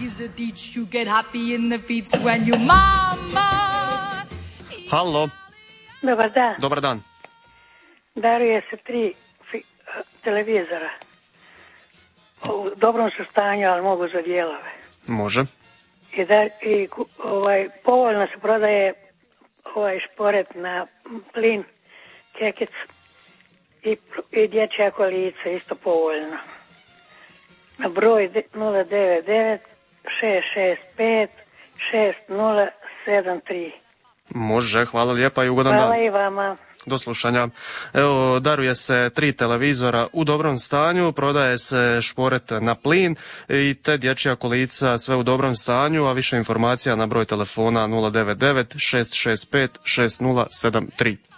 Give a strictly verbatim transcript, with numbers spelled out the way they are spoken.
is a ditch. You get happy in the feet when you mama. Halo. Dobar dan. Dobar dan. Daruje se tri fi- televizora. U dobrom su stanju, ali mogu za dijelove. Može. I, da, i ku- ovaj, povoljno se prodaje ovaj šporet na plin, kekic i, i dječja kolica, isto povoljno. Na broj de- nula devet devet šest šest pet šest nula sedam tri. Može, hvala lijepa i ugodan Hvala dan. i vama. Do slušanja. Evo, daruje se tri televizora u dobrom stanju, prodaje se šporet na plin i te dječja kolica sve u dobrom stanju, a više informacija na broj telefona nula devet devet šest šest pet šest nula sedam tri.